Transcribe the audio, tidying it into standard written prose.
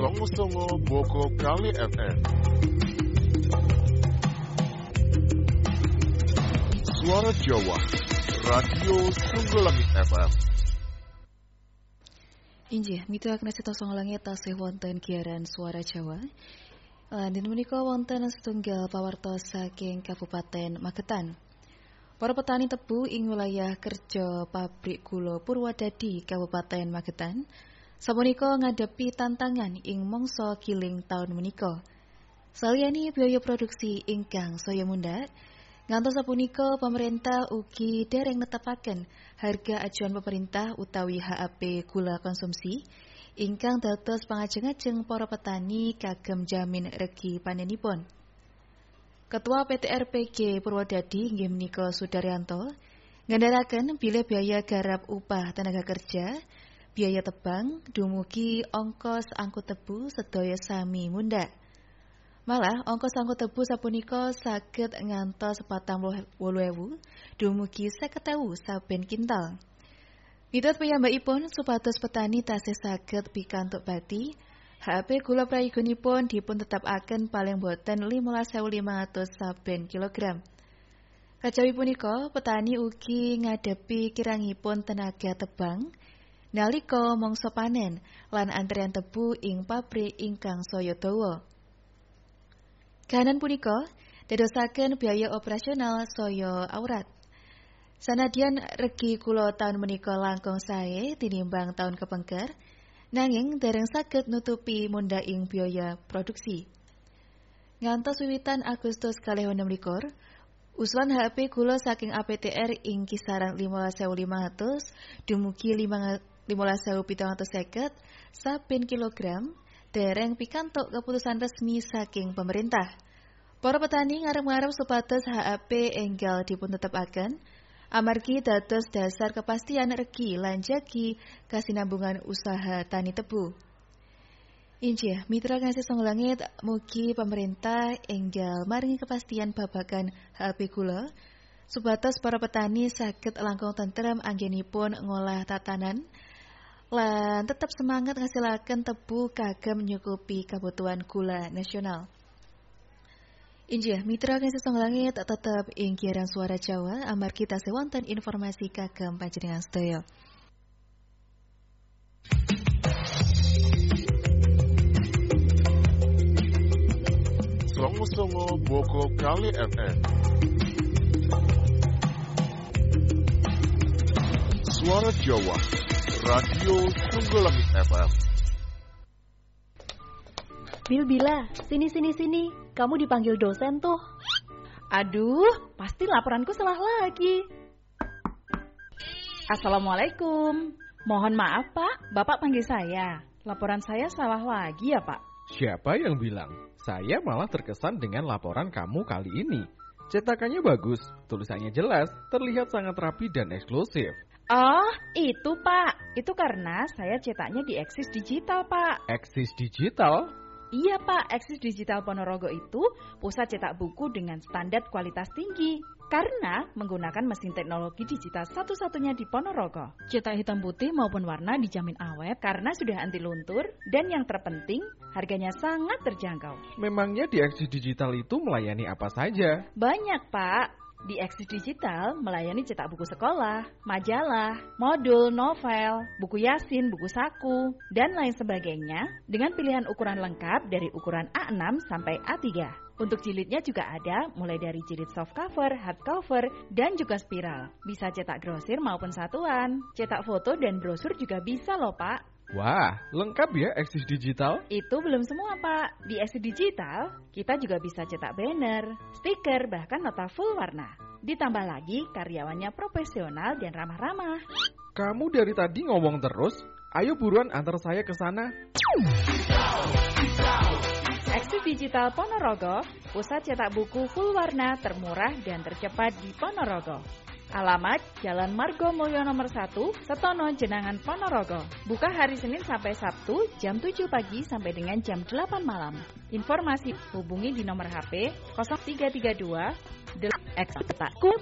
Songo-songo Boko Kali FM. Suara Jawa, Radio Sunggulangit FM. Injih, mitra kena cita Sunggulangit tasih wonten giaran Suara Jawa. Lan menika wonten setunggal pawartos saking Kabupaten Magetan. Para petani tebu ing wilayah kerja pabrik gula Purwadadi Kabupaten Magetan sapunika ngadepi tantangan ing mangsa giling taun menika. Saliyane biaya produksi ingkang saya mundhak, ngantos sapunika pemerintah ugi dereng netepaken harga ajuan pemerintah utawi HAP gula konsumsi ingkang dados pangajeng-ajeng para petani kagem jamin regi panenipun. Ketua PT RPG Purwodadi inggih menika Sudaryanto ngandharaken bilih biaya garap upah tenaga kerja, biaya tebang dumugi ongkos angkut tebu sedaya sami mundhak. Malah ongkos angkut tebu sapunika saged ngantos 48.000 dumugi 50.000 saben kintal. Miturut piyambakipun supados petani tasih saged pikantuk pati, HAP gula prayoganipun dipun tetapaken paling boten 15.500 saben kilogram. Kajawi punika petani ugi ngadepi kirangipun tenaga tebang nalika mangsa panen lan antrian tebu ing pabrik ingkang saya dawa. Kahanan punika dadosaken biaya operasional saya awrat. Sanadyan regi kula taun menika langkung sae tinimbang taun kepengker, nanging dereng saged nutupi mundhaking biaya produksi. Ngantos wiwitan Agustus 2016, usulan HAP gula saking APTR ing kisaran 15.500 dumugi 15.750 saben kilogram dereng pikantuk keputusan resmi saking pemerintah. Para petani ngarep-ngarep supados HAP enggal dipun tetepaken amargi dados dasar kepastian regi lan jagi kasinambungan usaha tani tebu. Injih, mitra kasih Songgulangit, mugi pemerintah enggal maringi kepastian babagan HAP gula supados para petani saged langkung tentrem anggenipun ngolah tatanan lan tetap semangat ngasilaken tebu kagem nyukupi kebutuhan gula nasional. Injih, mitra kasih Songgulangit tetap ing giaran Suara Jawa amargi tasih wonten informasi kagem panjenengan sedaya. Songo-songo Boko Kali FM. Suara Jawa, Radio Sunggulangit FM. Bila, sini. Kamu dipanggil dosen tuh. Aduh, pasti laporanku salah lagi. Assalamualaikum. Mohon maaf, Pak. Bapak panggil saya. Laporan saya salah lagi ya, Pak? Siapa yang bilang? Saya malah terkesan dengan laporan kamu kali ini. Cetakannya bagus, tulisannya jelas, terlihat sangat rapi dan eksklusif. Oh, itu Pak. Itu karena saya cetaknya di Eksis Digital, Pak. Eksis Digital? Iya Pak, Eksis Digital Ponorogo itu pusat cetak buku dengan standar kualitas tinggi. Karena menggunakan mesin teknologi digital satu-satunya di Ponorogo. Cetak hitam putih maupun warna dijamin awet karena sudah anti luntur. Dan yang terpenting, harganya sangat terjangkau. Memangnya di Eksis Digital itu melayani apa saja? Banyak Pak. Di Eksis Digital melayani cetak buku sekolah, majalah, modul, novel, buku yasin, buku saku, dan lain sebagainya dengan pilihan ukuran lengkap dari ukuran A6 sampai A3. Untuk jilidnya juga ada mulai dari jilid soft cover, hard cover, dan juga spiral. Bisa cetak grosir maupun satuan. Cetak foto dan brosur juga bisa loh Pak. Wah, lengkap ya Eksis Digital? Itu belum semua Pak. Di Eksis Digital, kita juga bisa cetak banner, stiker, bahkan nota full warna. Ditambah lagi karyawannya profesional dan ramah-ramah. Kamu dari tadi ngomong terus. Ayo buruan antar saya ke sana. Eksis Digital Ponorogo, pusat cetak buku full warna termurah dan tercepat di Ponorogo. Alamat Jalan Margo Mulyo nomor 1, Setono, Jenangan, Ponorogo. Buka hari Senin sampai Sabtu jam 7 pagi sampai dengan jam 8 malam. Informasi hubungi di nomor HP 0332 Eksis.